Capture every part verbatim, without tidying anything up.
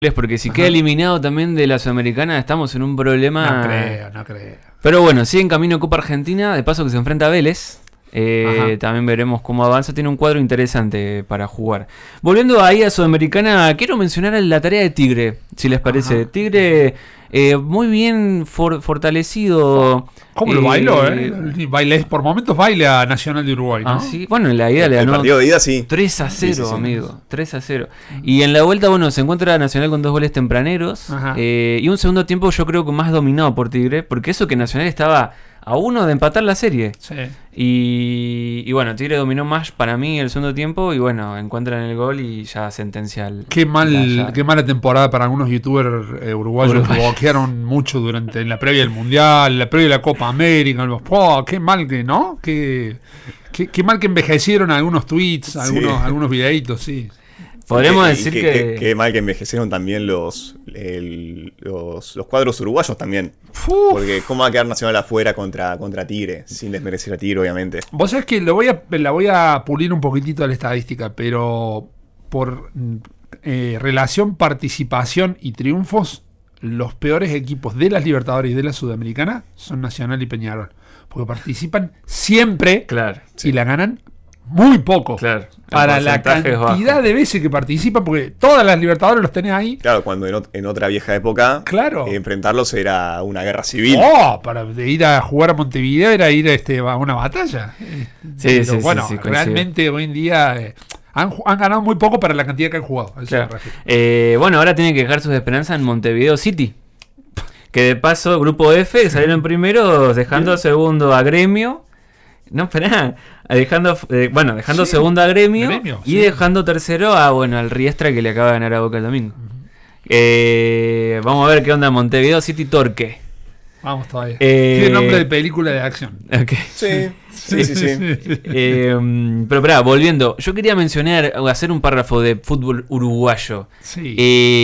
porque si Ajá. queda eliminado también de la Sudamericana estamos en un problema. No creo, no creo. Pero bueno, sigue en camino Copa Argentina, de paso que se enfrenta a Vélez. Eh, Ajá. también veremos cómo avanza, tiene un cuadro interesante para jugar. Volviendo ahí a Sudamericana, quiero mencionar la tarea de Tigre, si les parece. Ajá. Tigre eh, muy bien for- fortalecido. ¿Cómo lo eh, bailó, eh? Baila, por momentos baila Nacional de Uruguay, ¿no? Ah, sí. Bueno, en la ida le El ganó partido de ida sí. tres a cero, Sí, sí, sí. amigo. tres a cero. Y en la vuelta, bueno, se encuentra Nacional con dos goles tempraneros. Ajá. eh, y un segundo tiempo yo creo que más dominado por Tigre. Porque eso que Nacional estaba a uno de empatar la serie. Sí. Y, y bueno, Tigre dominó más para mí el segundo tiempo. Y bueno, encuentran el gol y ya sentencia al... Qué mal, la llave. qué mala temporada para algunos youtubers eh, uruguayos Uruguay. que boquearon mucho durante en la previa del Mundial, la previa de la Copa América. Los, oh, qué mal que, ¿no? Qué, qué, qué mal que envejecieron algunos tweets, algunos, Sí. algunos videitos, sí. Podremos Y decir qué- que... qué- qué mal que envejecieron también los, el- los, los cuadros uruguayos también. Uf. Porque cómo va a quedar Nacional afuera contra, contra Tigre, sin desmerecer a Tigre, obviamente. Vos sabés que lo voy a, la voy a pulir un poquitito a la estadística, pero por eh, relación, participación y triunfos, los peores equipos de las Libertadores y de la Sudamericana son Nacional y Peñarol. Porque participan siempre Claro, y la ganan muy poco. claro. El Para la porcentaje es bajo. cantidad de veces que participan, porque todas las Libertadores los tenés ahí. Claro, cuando en, ot- en otra vieja época, Claro. eh, enfrentarlos era una guerra civil. Oh, para de ir a jugar a Montevideo era ir este, a una batalla. Eh, Sí, pero sí, sí, bueno, sí, coincido. realmente hoy en día eh, han, ju- han ganado muy poco para la cantidad que han jugado. A eso Claro. me refiero. Eh, bueno, ahora tienen que dejar sus esperanzas en Montevideo City. Que de paso, grupo F, salieron primero, dejando segundo a Gremio. No, esperá. Dejando, eh, bueno, dejando Sí, segundo a Gremio, Gremio, y sí. dejando tercero a, bueno, al Riestra que le acaba de ganar a Boca el domingo. Eh, vamos a ver qué onda Montevideo City Torque. Vamos todavía. Eh, Tiene nombre de película de acción. Ok. Sí, sí, sí, sí. Eh, pero pará, volviendo, yo quería mencionar, hacer un párrafo de fútbol uruguayo. Sí.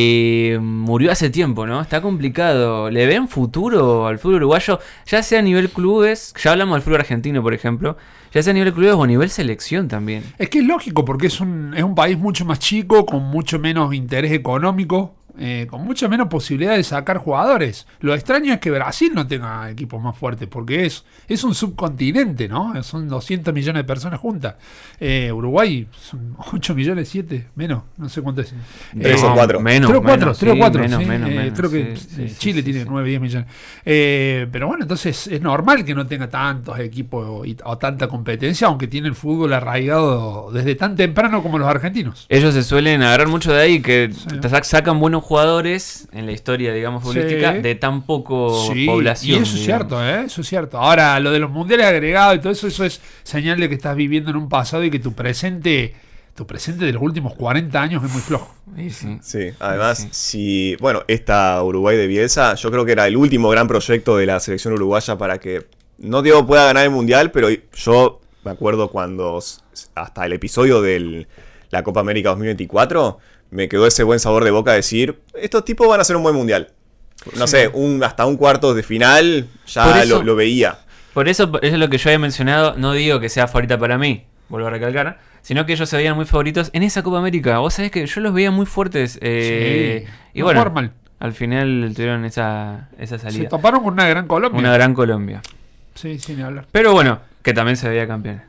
Eh, murió hace tiempo, ¿no? Está complicado. ¿Le ven futuro al fútbol uruguayo? Ya sea a nivel clubes, ya hablamos del fútbol argentino, por ejemplo, ya sea a nivel clubes o a nivel selección también. Es que es lógico, porque es un, es un país mucho más chico, con mucho menos interés económico, eh, con mucha menos posibilidad de sacar jugadores. Lo extraño es que Brasil no tenga equipos más fuertes, porque es, es un subcontinente, ¿no? Son doscientos millones de personas juntas. Eh, Uruguay son ocho millones, siete, menos, no sé cuánto es. Tres Eh, o cuatro. Menos, tres o cuatro, menos, tres o sí, cuatro, menos, sí, menos, eh, menos, creo que sí, eh, sí, Chile sí, tiene sí. nueve, diez millones. Eh, pero bueno, entonces es normal que no tenga tantos equipos y- o tanta competencia, aunque tiene el fútbol arraigado desde tan temprano como los argentinos. Ellos se suelen agarrar mucho de ahí, que Sí. te sac- sacan buenos jugadores en la historia, digamos, futbolística, Sí. de tan poco Sí, población. y eso es digamos. cierto, ¿eh? Eso es cierto. Ahora, lo de los mundiales agregados y todo eso, eso es señal de que estás viviendo en un pasado y que tu presente, tu presente de los últimos cuarenta años es muy flojo. Sí, sí. Sí, además, Sí. si, bueno, esta Uruguay de Bielsa, yo creo que era el último gran proyecto de la selección uruguaya para que, no digo pueda ganar el Mundial, pero yo me acuerdo cuando, s- hasta el episodio de la Copa América dos mil veinticuatro, me quedó ese buen sabor de boca decir, estos tipos van a hacer un buen Mundial. No sé, un, hasta un cuarto de final Por ya eso- lo, lo veía. Por eso, eso es lo que yo había mencionado. No digo que sea favorita para mí, vuelvo a recalcar, sino que ellos se veían muy favoritos en esa Copa América. Vos sabés que yo los veía muy fuertes. eh, Sí, y no bueno, jugar mal. al final tuvieron esa, esa Se salida. toparon con una gran Colombia. Una gran Colombia. Sí, sin hablar. Pero bueno, que también se veía campeón.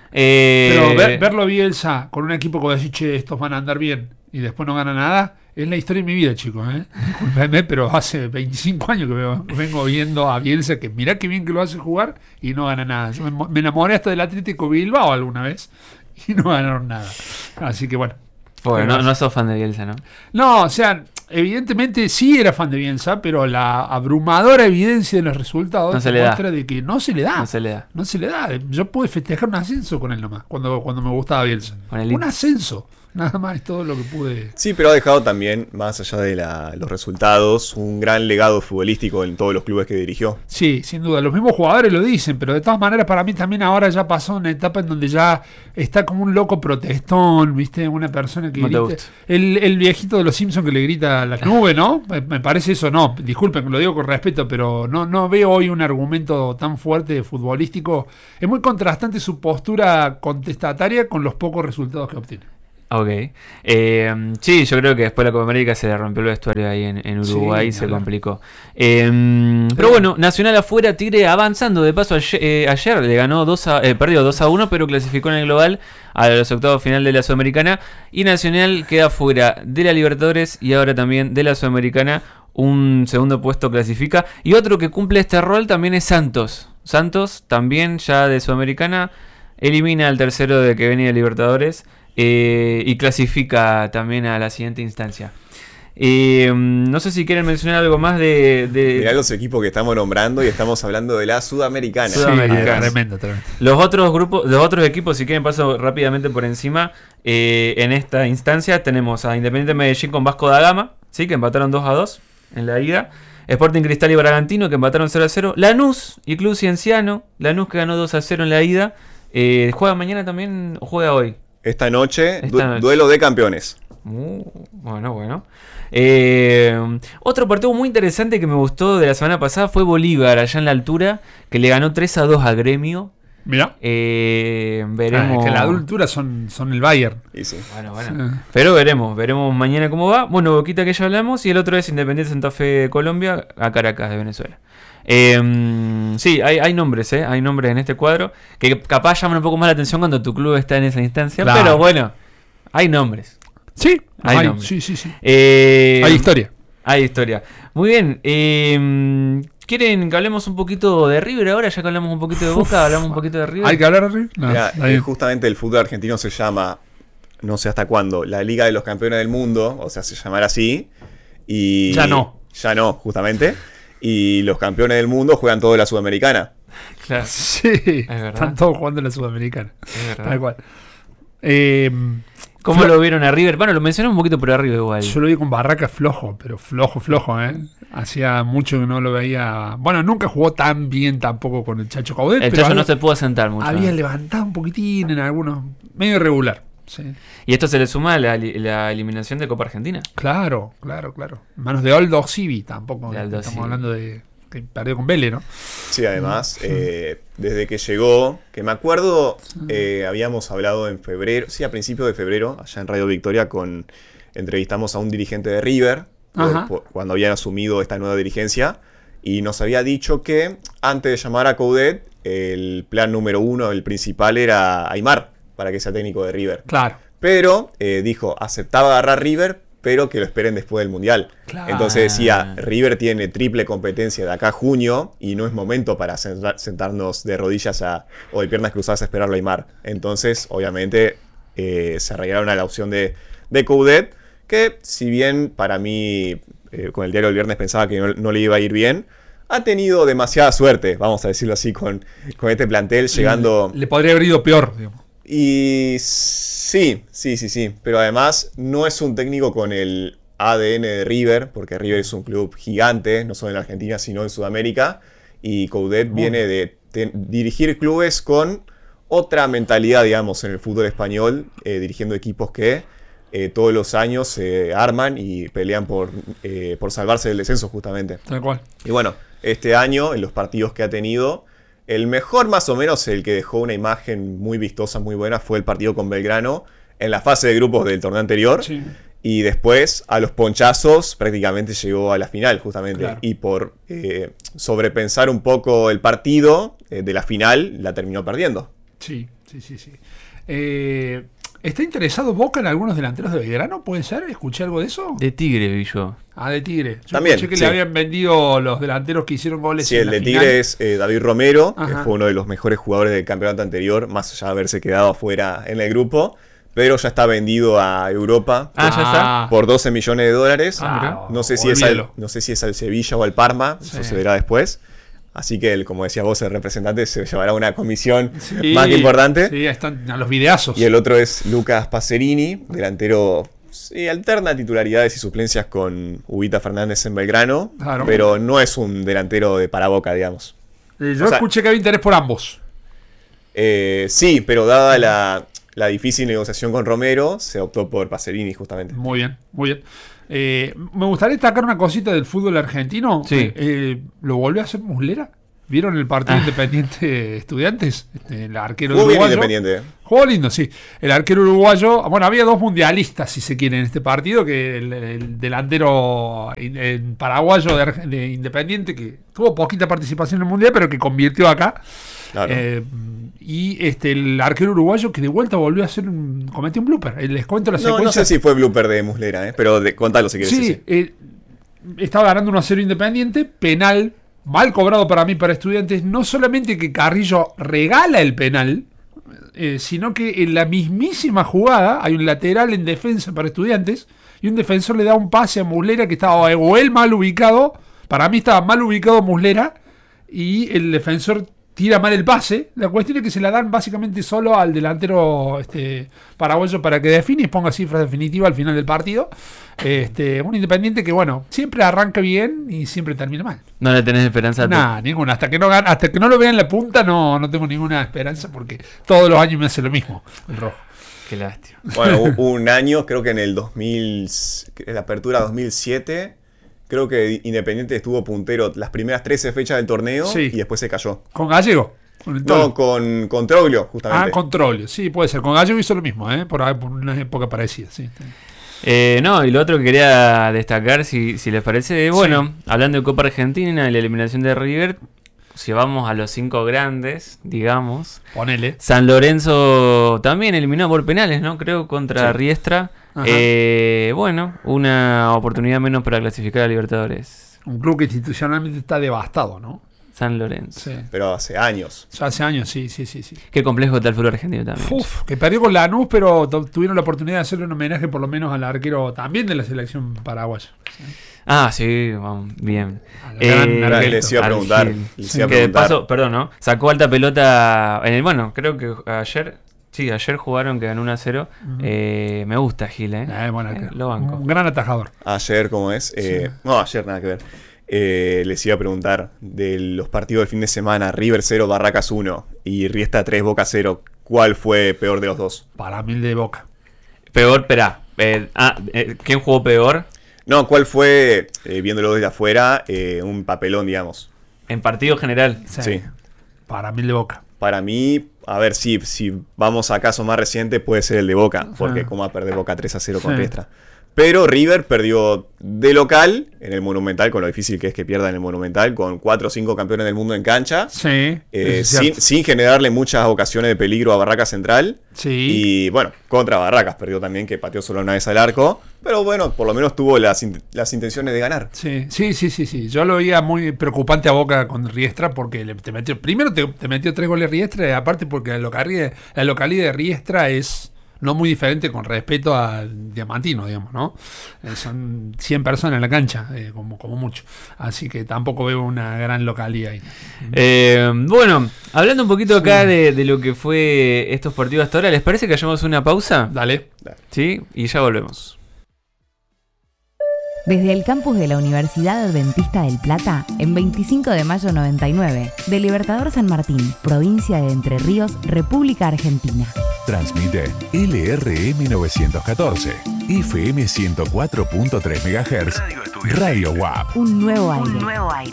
Eh, Pero ver- verlo Bielsa con un equipo que decir, che, estos van a andar bien y después no gana nada, es la historia de mi vida, chicos. ¿eh? Discúlpenme, pero hace veinticinco años que veo- vengo viendo a Bielsa que mirá qué bien que lo hace jugar y no gana nada. Yo me, me enamoré hasta del Atlético Bilbao alguna vez y no ganaron nada. Así que bueno. bueno, no, no sos fan de Bielsa, ¿no? No, o sea, evidentemente sí era fan de Bielsa, pero la abrumadora evidencia de los resultados No se le da. muestra de que no se le da. No se le da. No se le da. Yo pude festejar un ascenso con él nomás, cuando, cuando me gustaba Bielsa. Con el- Un ascenso. Nada más es todo lo que pude. Sí, pero ha dejado también, más allá de la- los resultados, un gran legado futbolístico en todos los clubes que dirigió. Sí, sin duda. Los mismos jugadores lo dicen, pero de todas maneras para mí también ahora ya pasó una etapa en donde ya está como un loco protestón, ¿viste? Una persona que No te grita. gusta. El, el viejito de los Simpsons que le grita a las nubes, ¿no? Me, me parece eso, no. Disculpen, lo digo con respeto, pero no, no veo hoy un argumento tan fuerte futbolístico. Es muy contrastante su postura contestataria con los pocos resultados que obtiene. Ok. Eh, sí, yo creo que después de la Copa América se le rompió el vestuario ahí en, en Uruguay Sí, y se claro. complicó. Eh, pero bueno, Nacional afuera, Tigre avanzando. De paso, ayer, eh, ayer le ganó dos a, eh, perdió dos a uno, pero clasificó en el global a los octavos final de la Sudamericana. Y Nacional queda fuera de la Libertadores y ahora también de la Sudamericana. Un segundo puesto clasifica. Y otro que cumple este rol también es Santos. Santos también ya de Sudamericana elimina al tercero de que venía de Libertadores. Eh, y clasifica también a la siguiente instancia. Eh, no sé si quieren mencionar algo más de, de Mirá los equipos que estamos nombrando y estamos hablando de la Sudamericana. Sudamericana. Sí, tremendo, tremendo. los otros grupos, los otros equipos. Si quieren paso rápidamente por encima. Eh, en esta instancia tenemos a Independiente Medellín con Vasco da Gama, ¿sí? Que empataron dos a dos en la ida. Sporting Cristal y Bragantino que empataron cero a cero. Lanús y Club Cienciano. Lanús que ganó dos a cero en la ida. Eh, ¿Juega mañana también o juega hoy? Esta noche, Esta du- noche. duelo de campeones. Uh, bueno, bueno. Eh, otro partido muy interesante que me gustó de la semana pasada fue Bolívar, allá en la altura, que le ganó tres a dos a Gremio. Mirá. Eh, Ah, veremos. es que la adultura son, son el Bayern. Y sí. Bueno, bueno. Sí. Pero veremos, veremos mañana cómo va. Bueno, Boquita que ya hablamos, y el otro es Independiente Santa Fe de Colombia a Caracas de Venezuela. Eh, sí, hay, hay nombres, ¿eh? Hay nombres en este cuadro que capaz llaman un poco más la atención cuando tu club está en esa instancia, Claro. pero bueno, hay nombres. Sí, Hay hay, nombre. sí, sí, sí. Eh, Hay historia. Hay historia. Muy bien. Eh, ¿Quieren que hablemos un poquito de River ahora? Ya que hablamos un poquito de Boca, hablamos un poquito de River. ¿Hay que hablar arriba? No, Mirá, está eh, bien. justamente el fútbol argentino se llama, no sé hasta cuándo, la Liga de los Campeones del Mundo, o sea, se llamará así. Y Ya no. Ya no, justamente. Y los campeones del mundo juegan todo la Sudamericana. Claro, Sí, verdad. están todos jugando en la Sudamericana. es verdad. Tal cual. Eh, ¿Cómo Flo- lo vieron a River? Bueno, lo mencioné un poquito por arriba igual. Yo lo vi con Barraca flojo, pero flojo, flojo, ¿eh? Hacía mucho que no lo veía. Bueno, nunca jugó tan bien tampoco con el Chacho Caudet, El pero Chacho había, no se pudo sentar mucho. había ¿eh? levantado un poquitín en algunos. Medio irregular. Sí. Y esto se le suma a la, la eliminación de Copa Argentina. Claro, claro, claro. Manos de Aldo Civi tampoco. De Aldo Estamos Civi. hablando de que perdió con Vélez, ¿no? Sí, además, eh, desde que llegó, que me acuerdo, eh, habíamos hablado en febrero, sí, a principios de febrero, allá en Radio Victoria, con entrevistamos a un dirigente de River, por- Ajá. por- cuando habían asumido esta nueva dirigencia, y nos había dicho que antes de llamar a Coudet, el plan número uno, el principal, era Aimar, para que sea técnico de River. Claro. Pero eh, dijo, aceptaba agarrar River, pero que lo esperen después del Mundial. Claro. Entonces decía, River tiene triple competencia de acá a junio y no es momento para sentar- sentarnos de rodillas a, o de piernas cruzadas a esperarlo a Aimar. Entonces, obviamente, eh, se arreglaron a la opción de, de Coudet, que si bien para mí, eh, con el diario del viernes pensaba que no, no le iba a ir bien, ha tenido demasiada suerte, vamos a decirlo así, con, con este plantel llegando... Le podría haber ido peor, digamos. Y sí, sí, sí, sí. Pero además no es un técnico con el A D N de River, porque River es un club gigante, no solo en Argentina, sino en Sudamérica. Y Coudet Muy viene de te- dirigir clubes con otra mentalidad, digamos, en el fútbol español, eh, dirigiendo equipos que eh, todos los años se arman y pelean por, eh, por salvarse del descenso, justamente. Tal cual. Y bueno, este año, en los partidos que ha tenido, el mejor más o menos, el que dejó una imagen muy vistosa, muy buena, fue el partido con Belgrano en la fase de grupos del torneo anterior. Sí. Y después, a los ponchazos, prácticamente llegó a la final, justamente. Claro. Y por eh, sobrepensar un poco el partido eh, de la final, la terminó perdiendo. Sí, sí, sí, sí. Eh, ¿Está interesado Boca en algunos delanteros de Belgrano? ¿Puede ser? ¿Escuché algo de eso? De Tigre vi yo. Ah, de Tigre. Yo También, escuché que sí. le habían vendido los delanteros que hicieron goles Sí, en el la de final. Tigre es eh, David Romero, que Ajá. fue uno de los mejores jugadores del campeonato anterior, más allá de haberse quedado afuera en el grupo. Pero ya está vendido a Europa Ah, ya está. por doce millones de dólares. Ah, mirá. No sé si es al, Olvídalo. no sé si es al Sevilla o al Parma, Sí. eso se verá después. Así que, el, como decía vos, el representante se llevará una comisión Sí, más que importante. Sí, están a los videazos. Y el otro es Lucas Pacerini, delantero, sí, alterna titularidades y suplencias con Ubita Fernández en Belgrano, Claro. pero no es un delantero de para Boca, digamos. Eh, yo o sea- escuché que había interés por ambos. Eh, sí, pero dada la, la difícil negociación con Romero, se optó por Pacerini justamente. Muy bien, muy bien. Eh, me gustaría destacar una cosita del fútbol argentino. Sí. Eh, ¿Lo volvió a hacer Muslera? ¿Vieron el partido Ah. Independiente Estudiantes? Este, el arquero Jugó bien uruguayo. Independiente. Jugó lindo, sí. El arquero uruguayo, bueno, había dos mundialistas, si se quiere, en este partido, que el, el delantero el paraguayo de, de Independiente, que tuvo poquita participación en el mundial, pero que convirtió acá. Claro. Eh, y este el arquero uruguayo que de vuelta volvió a hacer un, cometió un blooper. Les cuento la No, secuencia. no sé si fue blooper de Muslera, ¿eh? Pero de, contalo si quieres. Sí, Sí, sí. eh, estaba ganando uno a cero Independiente, penal, mal cobrado para mí, para Estudiantes. No solamente que Carrillo regala el penal, eh, sino que en la mismísima jugada hay un lateral en defensa para Estudiantes y un defensor le da un pase a Muslera que estaba o él mal ubicado, para mí estaba mal ubicado Muslera, y el defensor tira mal el pase. La cuestión es que se la dan básicamente solo al delantero este, paraguayo para que define y ponga cifras definitivas al final del partido. Este, un Independiente que, bueno, siempre arranca bien y siempre termina mal. No le tenés esperanza a Nada, ninguna. Hasta que no gana, hasta que no lo vea en la punta, no, no tengo ninguna esperanza porque todos los años me hace lo mismo el rojo. Qué lástima. Bueno, hubo un año, creo que en el dos mil, en la apertura dos mil siete, creo que Independiente estuvo puntero las primeras trece fechas del torneo Sí. y después se cayó. ¿Con Gallego? ¿Con el No, Tolo? con, con Troglio, justamente. Ah, con Troglio. Sí, puede ser. Con Gallego hizo lo mismo, ¿eh? Por, por una época parecida, sí. Eh, no, y lo otro que quería destacar, si, si les parece, bueno, hablando de Copa Argentina y la eliminación de River, si vamos a los cinco grandes, digamos, Ponele. San Lorenzo también eliminó por penales, ¿no? Creo, contra Sí. Riestra. Ajá. Eh, bueno, una oportunidad menos para clasificar a Libertadores. Un club que institucionalmente está devastado, ¿no? San Lorenzo. Sí. Pero hace años. O sea, hace años, sí, sí, sí, sí. Qué complejo está el fútbol argentino también. Uf, que perdió con Lanús, pero tu- tuvieron la oportunidad de hacerle un homenaje por lo menos al arquero también de la selección paraguaya. Ah, sí, vamos, bien. Al gran Eh, Ahora Argelto. les iba a preguntar. Argel. Les iba a Que de preguntar. paso, perdón, ¿no? Sacó alta pelota. En el, bueno, creo que ayer. Sí, ayer jugaron que ganó uno a cero. Eh, me gusta Gil, ¿eh? Eh, buen Eh, arquero. lo banco. Un gran atajador. Ayer, ¿cómo es? Eh, No, ayer nada que ver. Eh, les iba a preguntar de los partidos del fin de semana, River cero, Barracas uno y Riestra tres, Boca cero, ¿cuál fue peor de los dos? Para mí el de Boca. Peor, espera. Eh, ah, eh, ¿quién jugó peor? No, ¿cuál fue, eh, viéndolo desde afuera, eh, un papelón, digamos? En partido general. Sí. Sí. Para mí el de Boca. Para mí, a ver, si, si vamos a caso más reciente, puede ser el de Boca, porque Sí. cómo va a perder Boca tres a cero con Sí. Riestra. Pero River perdió de local en el Monumental, con lo difícil que es que pierda en el Monumental, con cuatro o cinco campeones del mundo en cancha, Sí. eh, eso es sin, cierto. sin generarle muchas ocasiones de peligro a Barracas Central. Sí. Y bueno, contra Barracas perdió también, que pateó solo una vez al arco. Pero bueno, por lo menos tuvo las, in- las intenciones de ganar. Sí, sí, sí, sí, sí. Yo lo veía muy preocupante a Boca con Riestra porque le, te metió, primero te, te metió tres goles Riestra y aparte porque la localidad, la localidad de Riestra es no muy diferente con respeto al Diamantino, digamos, ¿no? Eh, son cien personas en la cancha, eh, como, como mucho. Así que tampoco veo una gran localidad ahí. Eh, bueno, hablando un poquito acá de, de lo que fue estos partidos hasta ahora, ¿les parece que hagamos una pausa? Dale. Sí, y ya volvemos. Desde el campus de la Universidad Adventista del Plata, en veinticinco de mayo noventa y nueve, de Libertador San Martín, provincia de Entre Ríos, República Argentina. Transmite L R M novecientos catorce, F M ciento cuatro punto tres megahertz, Radio W A P. Un nuevo aire. Un nuevo aire.